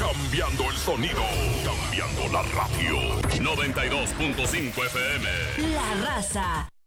Cambiando el sonido. Cambiando la radio. 92.5 FM. La Raza.